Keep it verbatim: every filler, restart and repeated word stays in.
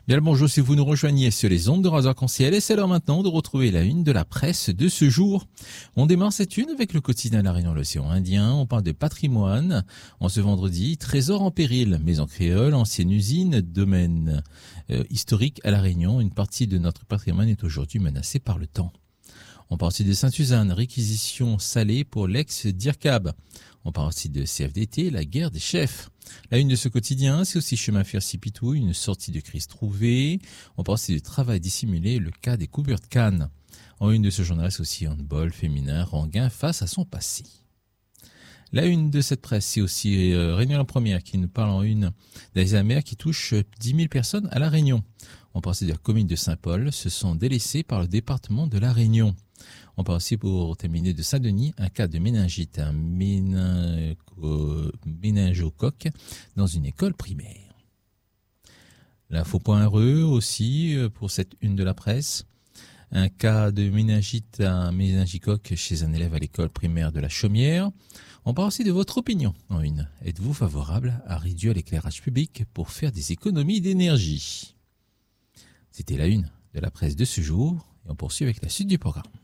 Bien le bonjour si vous nous rejoignez sur les ondes de Radio Arc-en-Ciel et c'est l'heure maintenant de retrouver la une de la presse de ce jour. On démarre cette une avec le quotidien La Réunion, l'océan Indien. On parle de patrimoine. En ce vendredi, trésor en péril, maison créole, ancienne usine, domaine euh, historique à La Réunion. Une partie de notre patrimoine est aujourd'hui menacée par le temps. On parle aussi de Sainte-Suzanne, réquisition salée pour l'ex-D I R C A B. On parle aussi de C F D T, la guerre des chefs. La une de ce quotidien, c'est aussi chemin Fer-Sipitou, une sortie de crise trouvée. On parle aussi du travail dissimulé, le cas des coupures de canne. En une de ce journal, c'est aussi handball féminin, Ranguin face à son passé. La une de cette presse, c'est aussi euh, Réunion la première qui nous parle en une des amers qui touchent dix mille personnes à La Réunion. On parle aussi de la commune de Saint-Paul, se sont délaissés par le département de La Réunion. On parle aussi pour terminer de Saint-Denis, un cas de méningite, un méningo, méningocoque dans une école primaire. L'info.re aussi pour cette une de la presse. Un cas de méningite, un méningicoque chez un élève à l'école primaire de la Chaumière. On parle aussi de votre opinion en une. Êtes-vous favorable à réduire l'éclairage public pour faire des économies d'énergie? C'était la une de la presse de ce jour et on poursuit avec la suite du programme.